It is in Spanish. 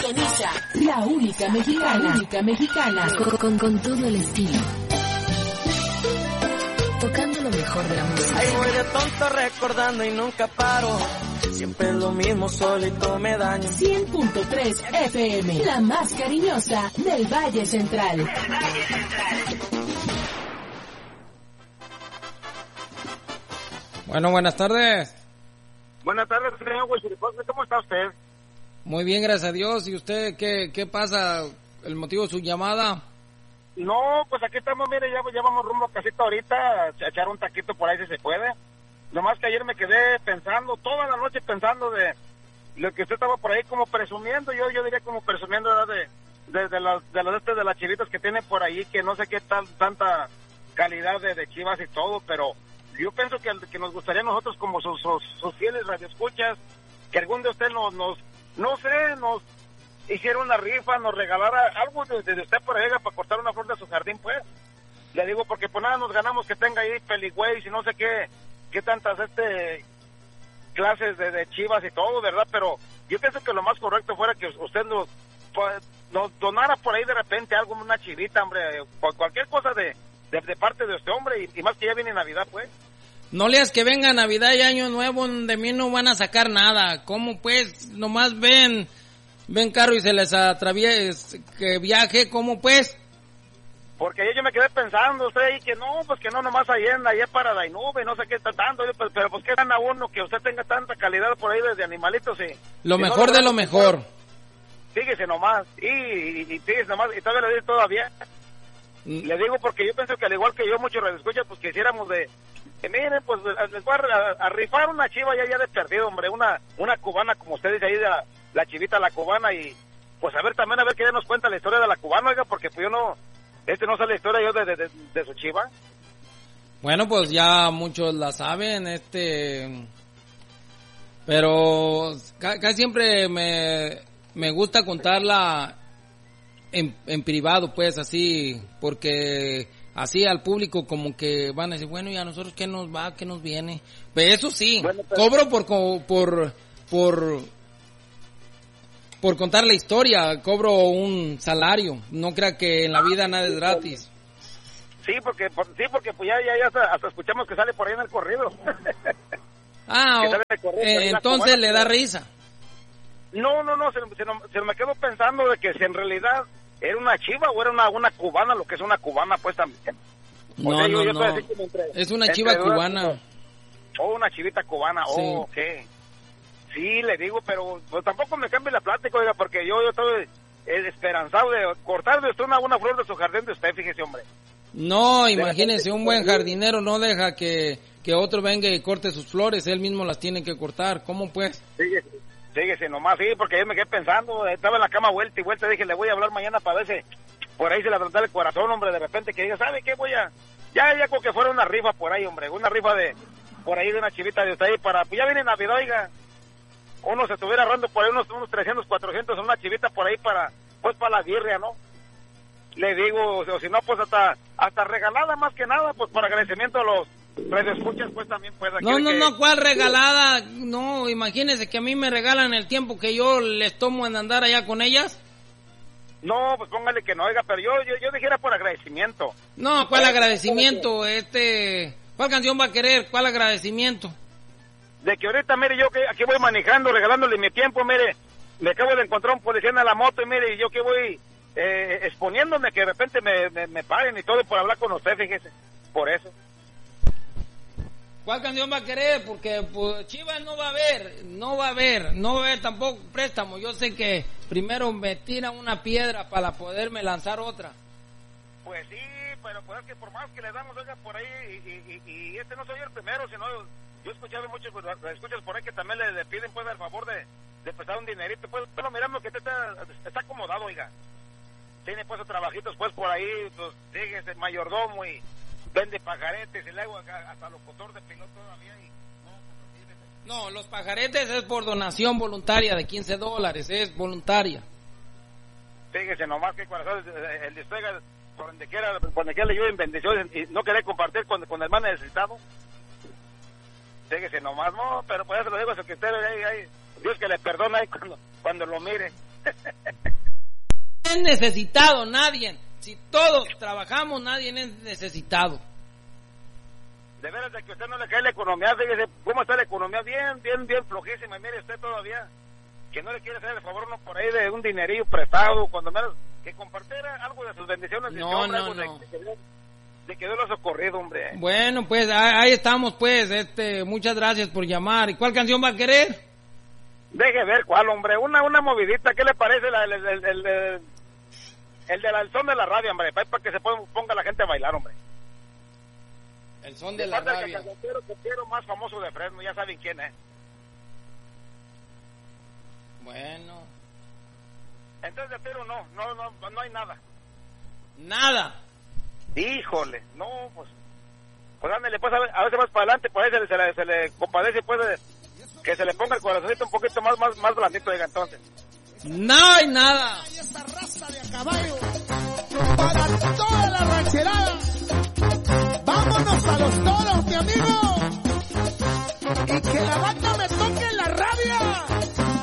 Sintoniza la única mexicana. Con todo el estilo. Tocando lo mejor de la música. Ay, voy de tonto recordando y nunca paro. Siempre lo mismo, solito me daño. 100.3 FM, la más cariñosa del Valle Central. Bueno, buenas tardes. Buenas tardes, señor Huichilipotle, ¿cómo está usted? Muy bien, gracias a Dios. ¿Y usted qué pasa? ¿El motivo de su llamada? No, pues aquí estamos, mire, ya vamos rumbo a casita ahorita, a echar un taquito por ahí si se puede. Nomás que ayer me quedé pensando, toda la noche pensando de lo que usted estaba por ahí como presumiendo, yo diría como presumiendo de las chivitas que tiene por ahí, que no sé qué tanta calidad de chivas y todo, pero yo pienso que nos gustaría a nosotros como sus fieles radioescuchas, que algún de usted nos hiciera una rifa, nos regalara algo de usted por ahí para cortar una flor de su jardín, pues. Le digo, porque por nada nos ganamos que tenga ahí peligüeyes y no sé qué tantas clases de chivas y todo, ¿verdad? Pero yo pienso que lo más correcto fuera que usted nos donara por ahí de repente algo, una chivita, hombre, cualquier cosa de parte de usted, hombre, y más que ya viene Navidad, pues. No leas que venga Navidad y Año Nuevo, de mí no van a sacar nada. ¿Cómo pues? Nomás ven carro y se les atraviesa que viaje, ¿cómo pues? Porque yo me quedé pensando, usted ahí que no, pues que no, nomás allá para la nube, no sé qué está tanto, pero pues que gana uno que usted tenga tanta calidad por ahí desde animalitos y... Lo mejor no, de lo mejor. Fíjese nomás, y fíjese nomás, y todavía le digo todavía. Le digo porque yo pienso que al igual que yo, muchos radioescuchas, pues quisiéramos miren, pues les voy a rifar una chiva ya de perdido, hombre, una cubana, como usted dice ahí, de la chivita, la cubana, y pues a ver que ya nos cuenta la historia de la cubana, oiga, porque pues yo no sé la historia yo de su chiva. Bueno, pues ya muchos la saben, pero casi siempre me gusta contarla en privado, pues, así, porque así al público como que van a decir, bueno, ¿y a nosotros qué nos va, qué nos viene? Pero eso sí, bueno, cobro por contar la historia, cobro un salario, no crea que en la vida nada es gratis. Sí, porque pues ya hasta escuchamos que sale por ahí en el corrido. Entonces le da risa. No, se me quedó pensando de que si en realidad era una chiva o era una cubana, lo que es una cubana, pues también. No, es una chiva cubana. Una chivita cubana, sí. Okay. Sí, le digo, pero pues, tampoco me cambie la plática, oiga, porque yo estoy esperanzado de cortar de usted una flor de su jardín de usted, fíjese, hombre. No, imagínese, un buen jardinero no deja que otro venga y corte sus flores, él mismo las tiene que cortar, ¿cómo pues? Síguese nomás, sí, porque yo me quedé pensando, estaba en la cama vuelta y vuelta, dije, le voy a hablar mañana para ver si por ahí se le atrasa el corazón, hombre, de repente que diga, ¿sabe qué? Ya como que fuera una rifa por ahí, hombre, una rifa por ahí de una chivita de usted ahí pues ya viene Navidad, oiga, uno se estuviera ahorrando por ahí unos 300, 400 en una chivita por ahí para la birria, ¿no? Le digo, o si no, pues hasta regalada más que nada, pues por agradecimiento a los radioescuchas, pues también pues aquí. No, ¿cuál regalada? No, imagínese que a mí me regalan el tiempo que yo les tomo en andar allá con ellas. No, pues póngale que no, oiga, pero yo dijera por agradecimiento. No, ¿cuál agradecimiento? ¿Cuál canción va a querer? ¿Cuál agradecimiento? De que ahorita, mire, yo que aquí voy manejando, regalándole mi tiempo, mire, me acabo de encontrar un policía en la moto y mire, yo que voy exponiéndome que de repente me paren y todo por hablar con usted, fíjese, por eso. ¿Cuál canción va a querer? Porque pues, Chivas no va a haber tampoco préstamo. Yo sé que primero me tiran una piedra para poderme lanzar otra. Pues sí, pero pues es que por más que le damos, oiga, por ahí, y no soy el primero, sino yo he escuchado muchos, escuchas por ahí que también le piden pues el favor de prestar un dinerito, pues, pero miramos que está acomodado, oiga. Tiene pues trabajitos pues por ahí, pues sigue ese mayordomo y vende pajaretes y luego hasta locutor de piloto todavía y no, los pajaretes es por donación voluntaria de $15, es voluntaria. Fíjese nomás que corazón el despega por donde quiera le llueven bendiciones y no querer compartir con el más necesitado. Fíjese nomás, no, pero pues eso lo digo, que usted ahí, Dios que le perdona ahí cuando lo mire. Es necesitado nadie. Si todos trabajamos, nadie es necesitado. De veras de que usted no le cae la economía, fíjese cómo está la economía, bien flojísima, y mire usted todavía, que no le quiere hacer el favor uno por ahí de un dinerillo prestado, cuando menos, que compartiera algo de sus bendiciones, No. De que Dios lo ha socorrido, hombre. Bueno, pues ahí estamos, pues, muchas gracias por llamar. ¿Y cuál canción va a querer? Deje ver cuál, hombre, una movidita, ¿qué le parece el del son de la radio, hombre, para que se ponga la gente a bailar, hombre? El son de la radio. El quiero más famoso de Fresno, ya saben quién es. Bueno. Entonces de Pero no hay nada. Nada. Híjole, no, pues ándale, pues a veces más para adelante, pues ahí se le compadece, pues, que se le ponga el corazoncito un poquito más blandito, diga, entonces. No hay nada. Y esta raza de a caballo para toda la rancherada. Vámonos a los toros, mi amigo. Y que la banda